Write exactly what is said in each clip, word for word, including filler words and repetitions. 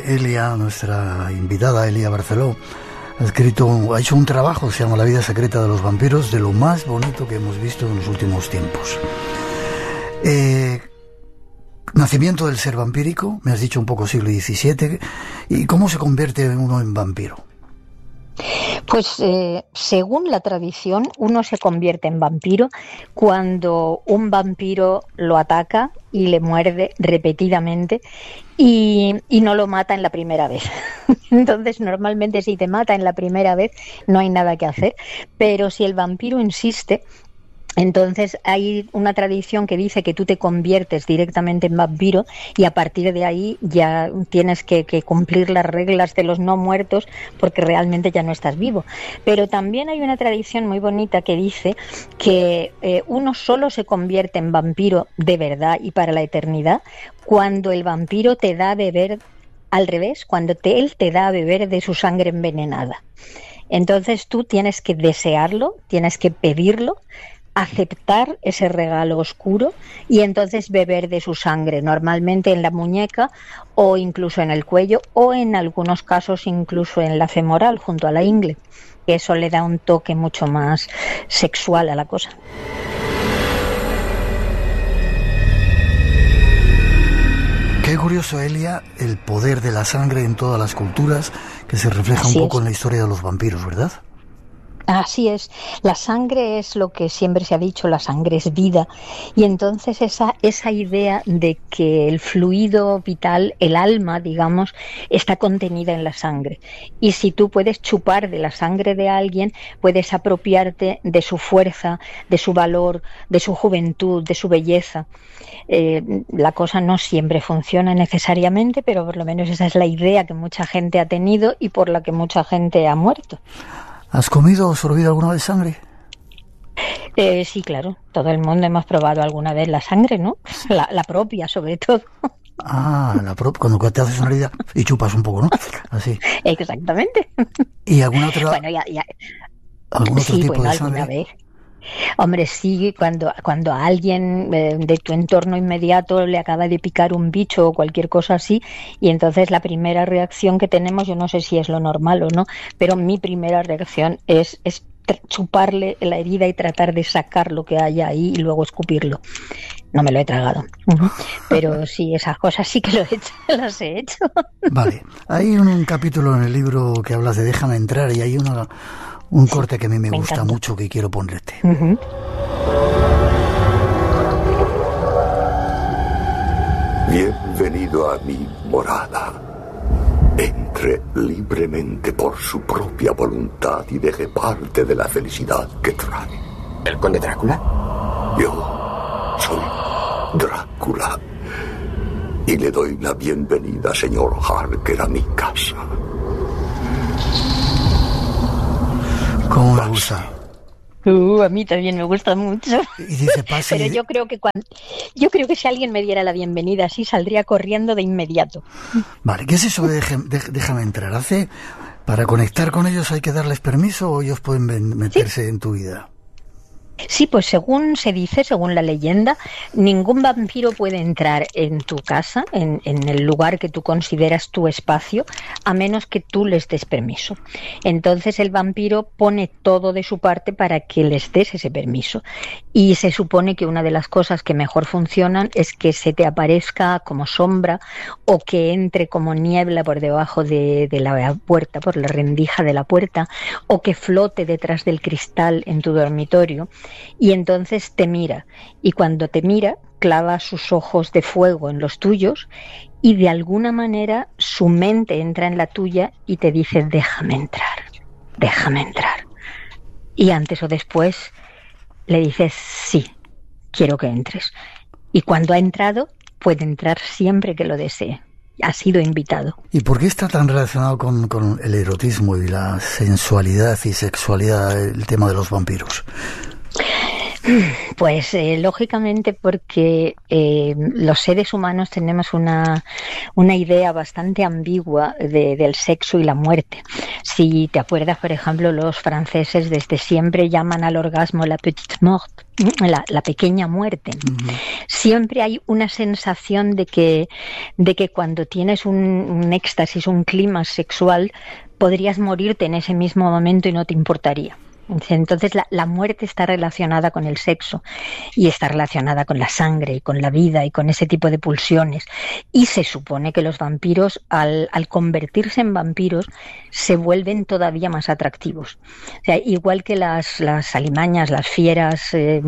Elia, nuestra invitada Elia Barceló, ha escrito, ha hecho un trabajo que se llama La vida secreta de los vampiros, de lo más bonito que hemos visto en los últimos tiempos. Eh, nacimiento del ser vampírico, me has dicho un poco siglo diecisiete, ¿y cómo se convierte uno en vampiro? Pues eh, según la tradición, uno se convierte en vampiro cuando un vampiro lo ataca y le muerde repetidamente y, y no lo mata en la primera vez. Entonces, normalmente si te mata en la primera vez no hay nada que hacer, pero si el vampiro insiste, entonces hay una tradición que dice que tú te conviertes directamente en vampiro y a partir de ahí ya tienes que, que cumplir las reglas de los no muertos porque realmente ya no estás vivo. Pero también hay una tradición muy bonita que dice que eh, uno solo se convierte en vampiro de verdad y para la eternidad cuando el vampiro te da a beber al revés, cuando te, él te da a beber de su sangre envenenada. Entonces tú tienes que desearlo, tienes que pedirlo, aceptar ese regalo oscuro y entonces beber de su sangre, normalmente en la muñeca o incluso en el cuello o en algunos casos incluso en la femoral junto a la ingle, que eso le da un toque mucho más sexual a la cosa. Qué curioso, Elia, el poder de la sangre en todas las culturas, que se refleja Así un poco es. en la historia de los vampiros, ¿verdad? Así es, la sangre es lo que siempre se ha dicho, la sangre es vida, y entonces esa, esa idea de que el fluido vital, el alma, digamos, está contenida en la sangre, y si tú puedes chupar de la sangre de alguien, puedes apropiarte de su fuerza, de su valor, de su juventud, de su belleza. Eh, la cosa no siempre funciona necesariamente, pero por lo menos esa es la idea que mucha gente ha tenido y por la que mucha gente ha muerto. ¿Has comido o sorbido alguna vez sangre? Eh, sí, claro. Todo el mundo hemos probado alguna vez la sangre, ¿no? La, la propia, sobre todo. Ah, la propia. Cuando te haces una herida y chupas un poco, ¿no? Así. Exactamente. ¿Y alguna otra? Bueno, ya, ya. ¿Algún otro sí, tipo bueno, de sangre? Alguna vez. Hombre, sí, cuando, cuando a alguien eh, de tu entorno inmediato le acaba de picar un bicho o cualquier cosa así, y entonces la primera reacción que tenemos, yo no sé si es lo normal o no, pero mi primera reacción es, es chuparle la herida y tratar de sacar lo que haya ahí y luego escupirlo. No me lo he tragado, uh-huh. Pero sí, esas cosas sí que lo he hecho, las he hecho. Vale, hay un, un capítulo en el libro que hablas de Déjame entrar y hay una... Un corte que a mí me, me gusta encanta. mucho que quiero ponerte. Uh-huh. Bienvenido a mi morada. Entre libremente por su propia voluntad y deje parte de la felicidad que trae. ¿El conde Drácula? Yo soy Drácula. Y le doy la bienvenida, señor Harker, a mi casa. ¿Cómo me gusta? Uh, a mí también me gusta mucho. Y dice, pase. Pero yo creo que cuando, yo creo que si alguien me diera la bienvenida así, saldría corriendo de inmediato. Vale, ¿qué es eso de déjame, déjame entrar? ¿Hace para conectar con ellos hay que darles permiso o ellos pueden meterse ¿Sí? en tu vida? Sí, pues según se dice, según la leyenda, ningún vampiro puede entrar en tu casa, en, en el lugar que tú consideras tu espacio, a menos que tú les des permiso. Entonces el vampiro pone todo de su parte para que les des ese permiso. Y se supone que una de las cosas que mejor funcionan es que se te aparezca como sombra o que entre como niebla por debajo de, de la puerta, por la rendija de la puerta, o que flote detrás del cristal en tu dormitorio. Y entonces te mira, y cuando te mira, clava sus ojos de fuego en los tuyos y de alguna manera su mente entra en la tuya y te dice, déjame entrar, déjame entrar. Y antes o después le dices, sí, quiero que entres. Y cuando ha entrado, puede entrar siempre que lo desee. Ha sido invitado. ¿Y por qué está tan relacionado con, con el erotismo y la sensualidad y sexualidad el tema de los vampiros? Pues eh, lógicamente porque eh, los seres humanos tenemos una, una idea bastante ambigua de, del sexo y la muerte. Si te acuerdas, por ejemplo, los franceses desde siempre llaman al orgasmo la petite mort, la, la pequeña muerte. Uh-huh. Siempre hay una sensación de que, de que cuando tienes un, un éxtasis, un clima sexual, podrías morirte en ese mismo momento y no te importaría. Entonces la, la muerte está relacionada con el sexo y está relacionada con la sangre y con la vida y con ese tipo de pulsiones. Y se supone que los vampiros, al, al convertirse en vampiros, se vuelven todavía más atractivos. O sea, igual que las, las alimañas, las fieras, eh,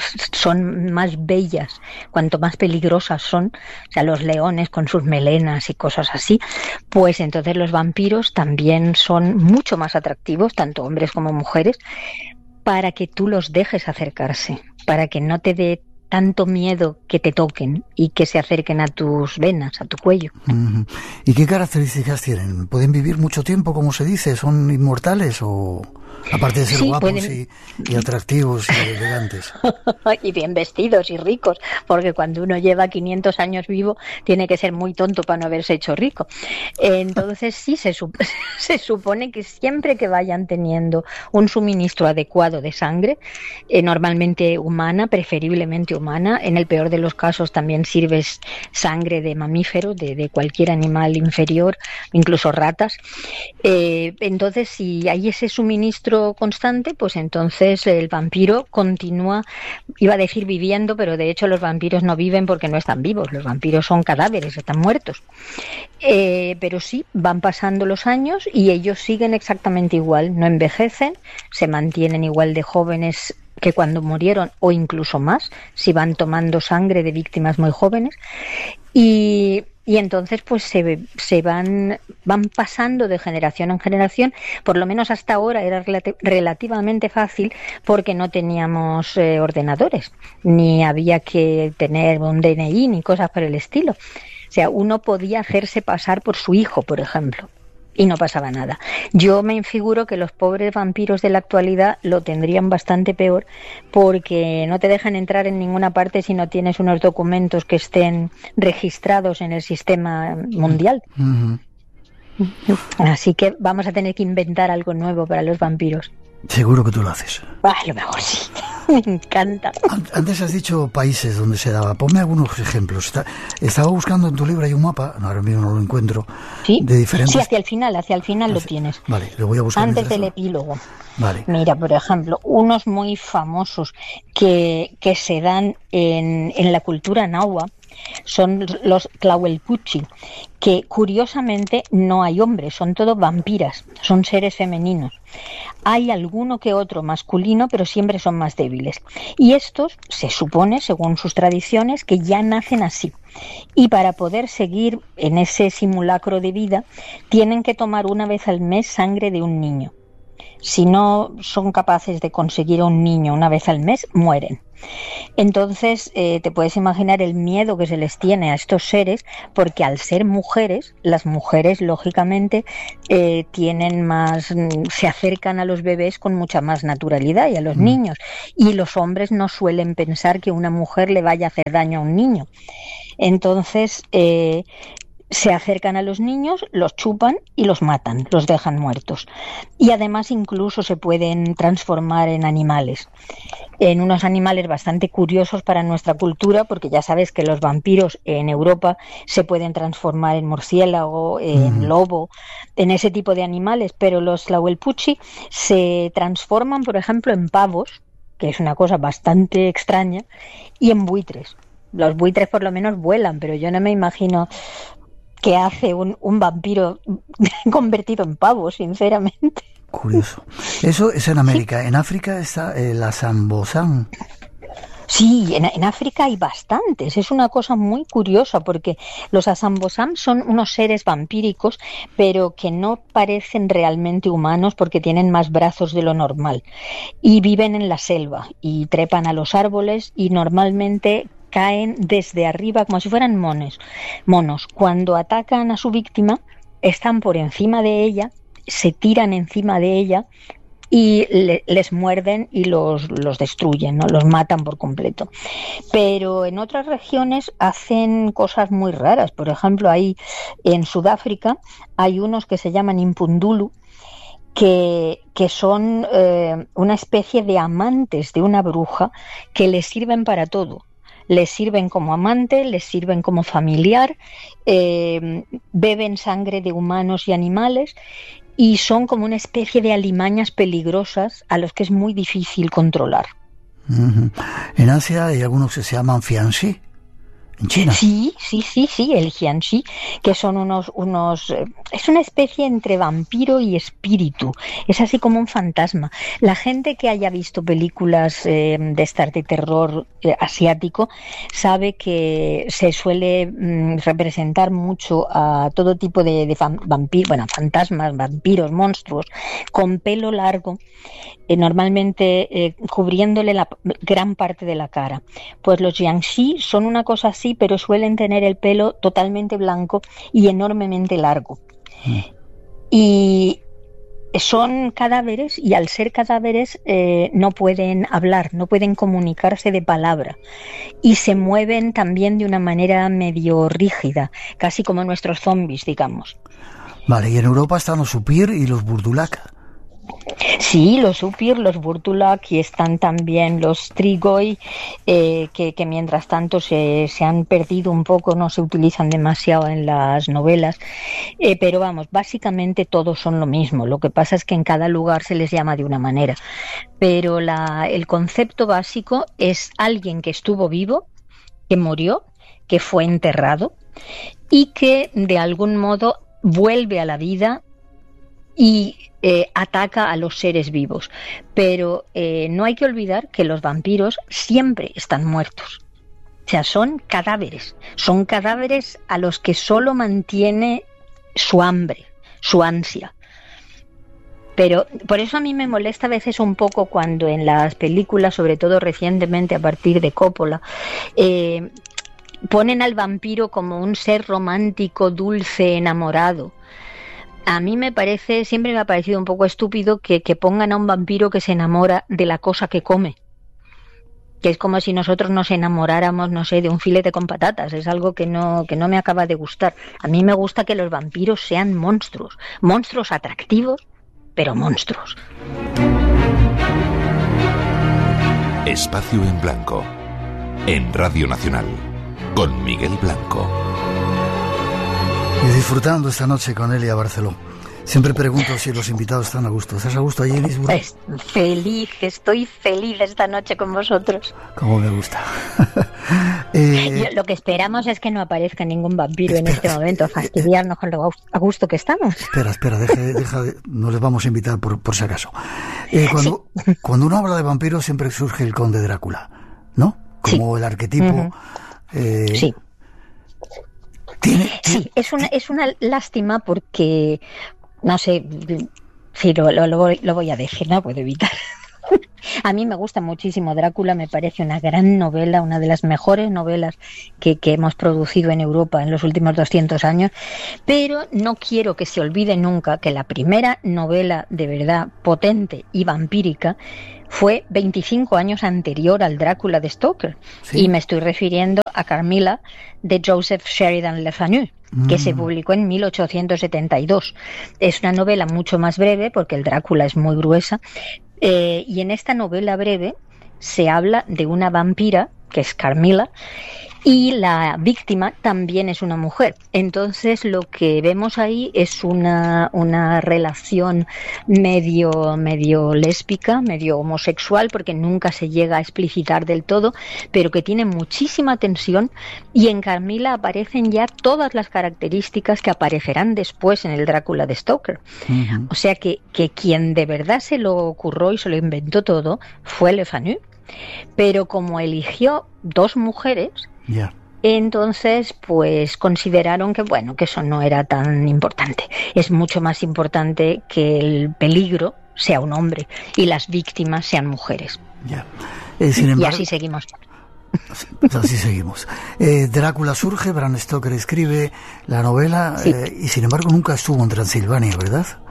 son más bellas, cuanto más peligrosas son, o sea, los leones con sus melenas y cosas así, pues entonces los vampiros también son mucho más atractivos, tanto hombres como mujeres, para que tú los dejes acercarse, para que no te dé tanto miedo que te toquen y que se acerquen a tus venas, a tu cuello. Uh-huh. ¿Y qué características tienen? ¿Pueden vivir mucho tiempo, como se dice? ¿Son inmortales o...? Aparte de ser sí, guapos pueden... y, y atractivos y elegantes. Y bien vestidos y ricos, porque cuando uno lleva quinientos años vivo tiene que ser muy tonto para no haberse hecho rico. Entonces sí, se, sup- se supone que siempre que vayan teniendo un suministro adecuado de sangre, eh, normalmente humana, preferiblemente humana, en el peor de los casos también sirve sangre de mamífero, de, de cualquier animal inferior, incluso ratas. Eh, entonces si hay ese suministro constante, pues entonces el vampiro continúa, iba a decir viviendo, pero de hecho los vampiros no viven porque no están vivos, los vampiros son cadáveres, están muertos. Eh, pero sí, van pasando los años y ellos siguen exactamente igual, no envejecen, se mantienen igual de jóvenes que cuando murieron o incluso más, si van tomando sangre de víctimas muy jóvenes. Y Y entonces pues se, se van, van pasando de generación en generación. Por lo menos hasta ahora era relati- relativamente fácil porque no teníamos eh, ordenadores, ni había que tener un D N I ni cosas por el estilo. O sea, uno podía hacerse pasar por su hijo, por ejemplo, y no pasaba nada. Yo me figuro que los pobres vampiros de la actualidad lo tendrían bastante peor porque no te dejan entrar en ninguna parte si no tienes unos documentos que estén registrados en el sistema mundial. Uh-huh. Así que vamos a tener que inventar algo nuevo para los vampiros. Seguro que tú lo haces. Ah, a lo mejor sí. Me encanta. Antes has dicho países donde se daba. Ponme algunos ejemplos. Está, estaba buscando en tu libro, hay un mapa, no, ahora mismo no lo encuentro. ¿Sí? De diferentes... Sí, hacia el final, hacia el final hacia... lo tienes. Vale, lo voy a buscar. Antes del epílogo. Vale. Mira, por ejemplo, unos muy famosos que, que se dan en, en la cultura nahua son los Tlahuelpuchi, que curiosamente no hay hombres, son todo vampiras, son seres femeninos. Hay alguno que otro masculino, pero siempre son más débiles. Y estos, se supone, según sus tradiciones, que ya nacen así. Y para poder seguir en ese simulacro de vida, tienen que tomar una vez al mes sangre de un niño. Si no son capaces de conseguir a un niño una vez al mes, mueren. Entonces eh, te puedes imaginar el miedo que se les tiene a estos seres, porque al ser mujeres, las mujeres lógicamente eh, tienen más, se acercan a los bebés con mucha más naturalidad y a los mm. niños, y los hombres no suelen pensar que una mujer le vaya a hacer daño a un niño. Entonces eh, se acercan a los niños, los chupan y los matan, los dejan muertos. Y además incluso se pueden transformar en animales, en unos animales bastante curiosos para nuestra cultura, porque ya sabes que los vampiros en Europa se pueden transformar en murciélago, en mm. lobo, en ese tipo de animales, pero los Tlahuelpuchi se transforman, por ejemplo, en pavos, que es una cosa bastante extraña, y en buitres. Los buitres por lo menos vuelan, pero yo no me imagino qué hace un, un vampiro convertido en pavo, sinceramente. Curioso. Eso es en América. Sí. En África está eh, la Sambozán. Sí, en, en África hay bastantes. Es una cosa muy curiosa porque los Asambosam son unos seres vampíricos, pero que no parecen realmente humanos porque tienen más brazos de lo normal. Y viven en la selva y trepan a los árboles y normalmente caen desde arriba como si fueran monos. monos. Cuando atacan a su víctima, están por encima de ella, se tiran encima de ella y le, les muerden y los, los destruyen, ¿no? Los matan por completo. Pero en otras regiones hacen cosas muy raras. Por ejemplo, hay en Sudáfrica hay unos que se llaman impundulu, que, que son eh, una especie de amantes de una bruja que les sirven para todo. Les sirven como amante, les sirven como familiar, eh, beben sangre de humanos y animales y son como una especie de alimañas peligrosas a los que es muy difícil controlar. Uh-huh. En Asia hay algunos que se llaman fianxi. ¿En China? Sí, sí, sí, sí, el jianxi, que son unos, unos, eh, es una especie entre vampiro y espíritu, es así como un fantasma. La gente que haya visto películas eh, de estas de terror eh, asiático sabe que se suele mm, representar mucho a todo tipo de, de vampiros, bueno, fantasmas, vampiros, monstruos, con pelo largo, eh, normalmente eh, cubriéndole la gran parte de la cara. Pues los jianxi son una cosa así, sí, pero suelen tener el pelo totalmente blanco y enormemente largo. Mm. Y son cadáveres y al ser cadáveres eh, no pueden hablar, no pueden comunicarse de palabra y se mueven también de una manera medio rígida, casi como nuestros zombies, digamos. Vale, y en Europa están los Upir y los Burdulak. Sí, los Upir, los Burdulak y están también los Strigoi, eh, que, que mientras tanto se, se han perdido un poco, no se utilizan demasiado en las novelas, eh, pero vamos, básicamente todos son lo mismo, lo que pasa es que en cada lugar se les llama de una manera, pero la, el concepto básico es alguien que estuvo vivo, que murió, que fue enterrado y que de algún modo vuelve a la vida y eh, ataca a los seres vivos. Pero eh, no hay que olvidar que los vampiros siempre están muertos. O sea, son cadáveres. Son cadáveres a los que solo mantiene su hambre, su ansia. Pero por eso a mí me molesta a veces un poco cuando en las películas, sobre todo recientemente a partir de Coppola, eh, ponen al vampiro como un ser romántico, dulce, enamorado. A mí me parece, siempre me ha parecido un poco estúpido que, que pongan a un vampiro que se enamora de la cosa que come. Que es como si nosotros nos enamoráramos, no sé, de un filete con patatas. Es algo que no, que no me acaba de gustar. A mí me gusta que los vampiros sean monstruos. Monstruos atractivos, pero monstruos. Espacio en Blanco. En Radio Nacional. Con Miguel Blanco. Y disfrutando esta noche con Elia Barceló. Siempre pregunto si los invitados están a gusto. ¿Estás a gusto allí en Lisboa? Es feliz, estoy feliz esta noche con vosotros. Como me gusta. eh, Yo, lo que esperamos es que no aparezca ningún vampiro espera, en este momento, fastidiarnos con lo a gusto que estamos. Espera, espera, deja, deja de, no les vamos a invitar por, por si acaso. Eh, cuando, sí. cuando uno habla de vampiros siempre surge el conde Drácula, ¿no? Como sí. el arquetipo... Uh-huh. eh, sí. ¿Tiene, tiene, sí, es una, es una lástima porque, no sé, sí, lo, lo, lo voy a decir, no puedo evitar. A mí me gusta muchísimo Drácula, me parece una gran novela, una de las mejores novelas que, que hemos producido en Europa en los últimos doscientos años, pero no quiero que se olvide nunca que la primera novela de verdad potente y vampírica fue veinticinco años anterior al Drácula de Stoker. ¿Sí? Y me estoy refiriendo a Carmilla de Joseph Sheridan Le Fanu, mm. que se publicó en mil ochocientos setenta y dos. Es una novela mucho más breve porque el Drácula es muy gruesa, eh, y en esta novela breve se habla de una vampira, que es Carmilla, y la víctima también es una mujer. Entonces lo que vemos ahí es una, una relación medio, medio lésbica, medio homosexual, porque nunca se llega a explicitar del todo, pero que tiene muchísima tensión, y en Carmilla aparecen ya todas las características que aparecerán después en el Drácula de Stoker. Uh-huh. O sea que, que quien de verdad se lo ocurrió y se lo inventó todo fue Le Fanu. Pero como eligió dos mujeres, yeah. entonces pues consideraron que bueno, que eso no era tan importante. Es mucho más importante que el peligro sea un hombre y las víctimas sean mujeres. Yeah. Eh, sin embargo, y así seguimos. Así seguimos. Eh, Drácula surge, Bram Stoker escribe la novela, sí. eh, y sin embargo nunca estuvo en Transilvania, ¿verdad?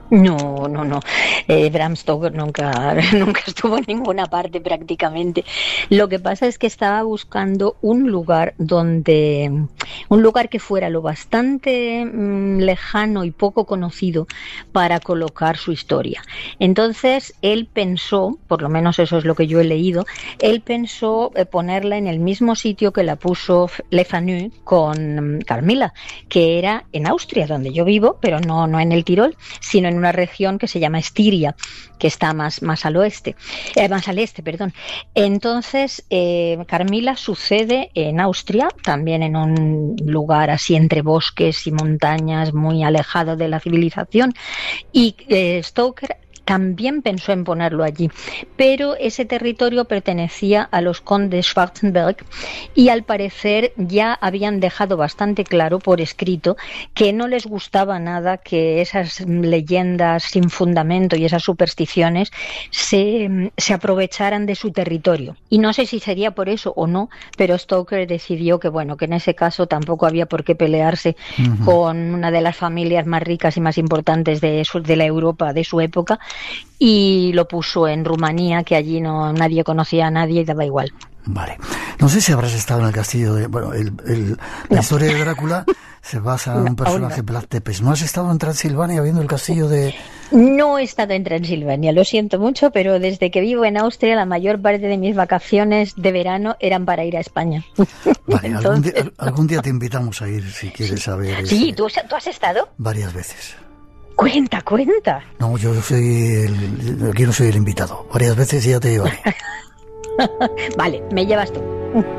No, no, no. Eh, Bram Stoker nunca, nunca estuvo en ninguna parte prácticamente. Lo que pasa es que estaba buscando un lugar donde, un lugar que fuera lo bastante mmm, lejano y poco conocido para colocar su historia. Entonces él pensó, por lo menos eso es lo que yo he leído, él pensó eh, ponerla en el mismo sitio que la puso Le Fanu con um, Carmila, que era en Austria, donde yo vivo, pero no, no en el Tirol, sino en una región que se llama Estiria, que está más, más al oeste, eh, más al este, perdón. Entonces, eh, Carmila sucede en Austria, también en un lugar así entre bosques y montañas, muy alejado de la civilización, y eh, Stoker también pensó en ponerlo allí, pero ese territorio pertenecía a los condes Schwarzenberg y al parecer ya habían dejado bastante claro por escrito que no les gustaba nada que esas leyendas sin fundamento y esas supersticiones se, se aprovecharan de su territorio. Y no sé si sería por eso o no, pero Stoker decidió que bueno, que en ese caso tampoco había por qué pelearse uh-huh. con una de las familias más ricas y más importantes de, su, de la Europa de su época, y lo puso en Rumanía, que allí no nadie conocía a nadie y daba igual. Vale. No sé si habrás estado en el castillo de... Bueno, el, el, la no. historia de Drácula se basa en no, un personaje, no. Vlad Tepes. ¿No has estado en Transilvania viendo el castillo de...? No he estado en Transilvania, lo siento mucho, pero desde que vivo en Austria la mayor parte de mis vacaciones de verano eran para ir a España. Vale, Entonces... algún, día, algún día te invitamos a ir si quieres saber. Sí, ese... ¿tú, ¿tú has estado? Varias veces. Cuenta, cuenta. No, yo soy el, aquí no soy el invitado. Varias veces ya te llevaré. Vale, me llevas tú.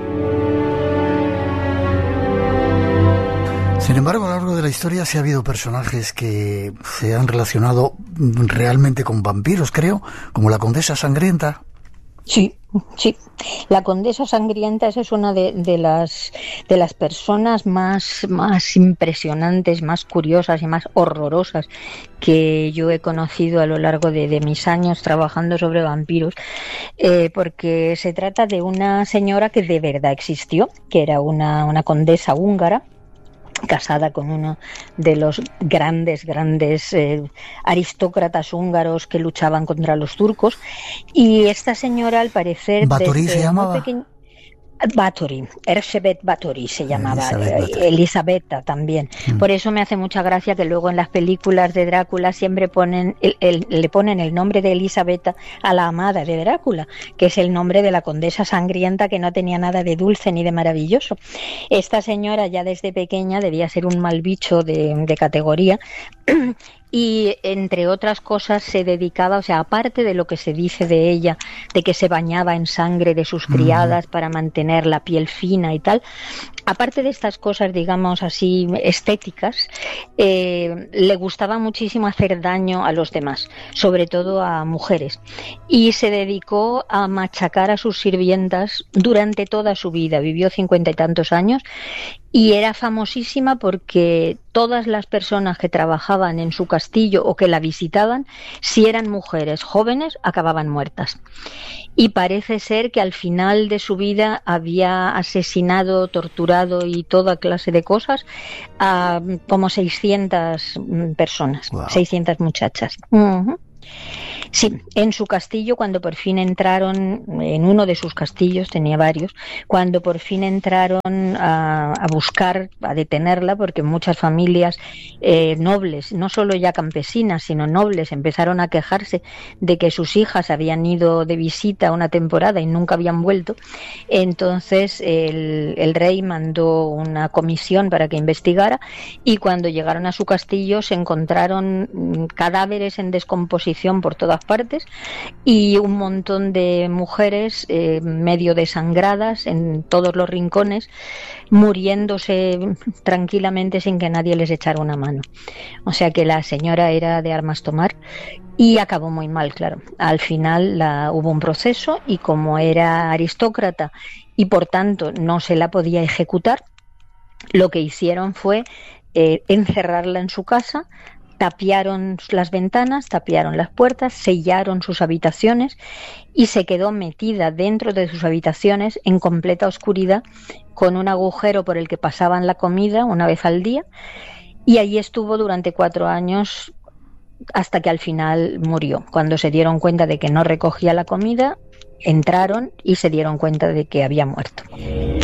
Sin embargo, a lo largo de la historia sí ha habido personajes que se han relacionado realmente con vampiros, creo, como la Condesa Sangrienta. Sí, sí. La Condesa Sangrienta esa es una de, de las de las personas más, más impresionantes, más curiosas y más horrorosas que yo he conocido a lo largo de, de mis años trabajando sobre vampiros, eh, porque se trata de una señora que de verdad existió, que era una, una condesa húngara, casada con uno de los grandes, grandes eh, aristócratas húngaros que luchaban contra los turcos. Y esta señora, al parecer... ¿Báthory se llamaba? Pequeño, Báthory, Erzsébet Báthory se llamaba, Elizabeth Elisabetta también. Mm. Por eso me hace mucha gracia que luego en las películas de Drácula siempre ponen el, el, le ponen el nombre de Elisabetta a la amada de Drácula, que es el nombre de la condesa sangrienta, que no tenía nada de dulce ni de maravilloso. Esta señora ya desde pequeña debía ser un mal bicho de, de categoría. Y entre otras cosas se dedicaba, o sea, aparte de lo que se dice de ella, de que se bañaba en sangre de sus criadas para mantener la piel fina y tal, aparte de estas cosas, digamos así, estéticas, eh, le gustaba muchísimo hacer daño a los demás, sobre todo a mujeres, y se dedicó a machacar a sus sirvientas durante toda su vida. Vivió cincuenta y tantos años y era famosísima porque todas las personas que trabajaban en su castillo o que la visitaban, si eran mujeres jóvenes, acababan muertas. Y parece ser que al final de su vida había asesinado, torturado y toda clase de cosas a como seiscientas personas, wow. seiscientas muchachas. Uh-huh. Sí, en su castillo, cuando por fin entraron, en uno de sus castillos, tenía varios, cuando por fin entraron a, a buscar, a detenerla, porque muchas familias eh, nobles, no solo ya campesinas, sino nobles, empezaron a quejarse de que sus hijas habían ido de visita una temporada y nunca habían vuelto. Entonces el, el rey mandó una comisión para que investigara, y cuando llegaron a su castillo se encontraron cadáveres en descomposición por todas partes y un montón de mujeres eh, medio desangradas en todos los rincones, muriéndose tranquilamente sin que nadie les echara una mano. O sea que la señora era de armas tomar y acabó muy mal, claro. Al final la, hubo un proceso, y como era aristócrata y por tanto no se la podía ejecutar, lo que hicieron fue eh, encerrarla en su casa, tapiaron las ventanas, tapiaron las puertas, sellaron sus habitaciones y se quedó metida dentro de sus habitaciones en completa oscuridad, con un agujero por el que pasaban la comida una vez al día, y allí estuvo durante cuatro años hasta que al final murió. Cuando se dieron cuenta de que no recogía la comida, entraron y se dieron cuenta de que había muerto.